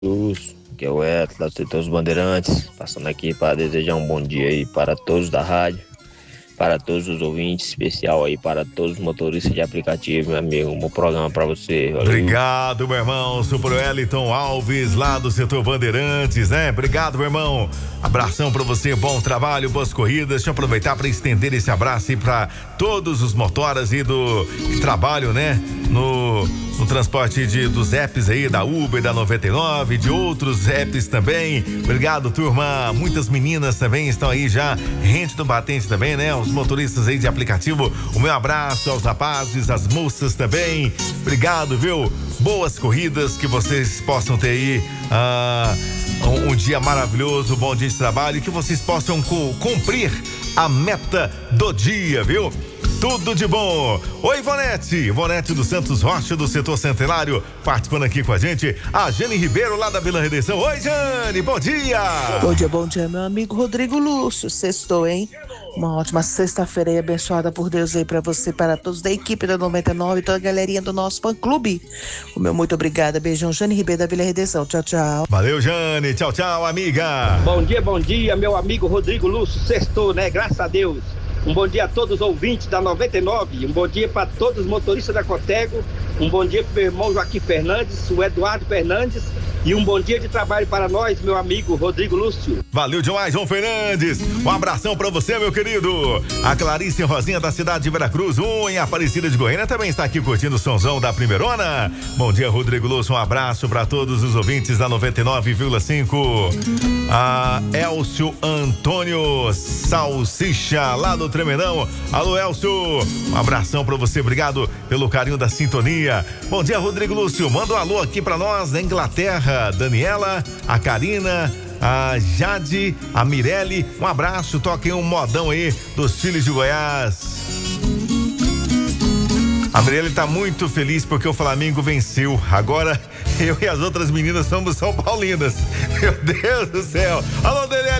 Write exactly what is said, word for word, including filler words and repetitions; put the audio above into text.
Cruz, que é o Etla, do setor dos Bandeirantes, passando aqui para desejar um bom dia aí para todos da rádio, para todos os ouvintes, especial aí para todos os motoristas de aplicativo, meu amigo, um bom programa para você. Valeu. Obrigado, meu irmão, sou pro Wellington Alves, lá do setor Bandeirantes, né? Obrigado, meu irmão. Abração pra você, bom trabalho, boas corridas. Deixa eu aproveitar para estender esse abraço aí pra todos os motoras aí do que trabalham, né? No, no transporte de, dos apps aí, da Uber, da noventa e nove, de outros apps também. Obrigado, turma. Muitas meninas também estão aí já, rente do batente também, né? Os motoristas aí de aplicativo. O meu abraço aos rapazes, às moças também. Obrigado, viu? Boas corridas, que vocês possam ter aí ah, um, um dia maravilhoso, bom dia de trabalho, e que vocês possam co- cumprir a meta do dia, viu? Tudo de bom. Oi, Ivonete. Ivonete do Santos Rocha, do setor Centenário, participando aqui com a gente. A Jane Ribeiro, lá da Vila Redenção. Oi, Jane, bom dia. Bom dia, bom dia, meu amigo Rodrigo Lúcio. Sextou, hein? Uma ótima sexta-feira aí, abençoada por Deus aí pra você, para todos da equipe da noventa e nove e toda a galerinha do nosso fã-clube. O meu muito obrigada. Beijão, Jane Ribeiro da Vila Redenção. Tchau, tchau. Valeu, Jane. Tchau, tchau, amiga. Bom dia, bom dia, meu amigo Rodrigo Lúcio. Sextou, né? Graças a Deus. Um bom dia a todos os ouvintes da noventa e nove, um bom dia para todos os motoristas da Cotego, um bom dia para o meu irmão Joaquim Fernandes, o Eduardo Fernandes, e um bom dia de trabalho para nós, meu amigo Rodrigo Lúcio. Valeu demais, João Fernandes. Um abração pra você, meu querido. A Clarice Rosinha, da cidade de Veracruz, um em Aparecida de Goiânia, também está aqui curtindo o sonzão da Primeirona. Bom dia, Rodrigo Lúcio. Um abraço pra todos os ouvintes da noventa e nove vírgula cinco. A Elcio Antônio Salsicha, lá do Tremendão. Alô, Elcio. Um abração pra você. Obrigado pelo carinho da sintonia. Bom dia, Rodrigo Lúcio. Manda um alô aqui pra nós, da Inglaterra. Daniela, a Karina, a Jade, a Mirelle, um abraço, toquem um modão aí dos Filhos de Goiás. A Mirelle tá muito feliz porque o Flamengo venceu. Agora eu e as outras meninas somos São Paulinas. Meu Deus do céu. Alô,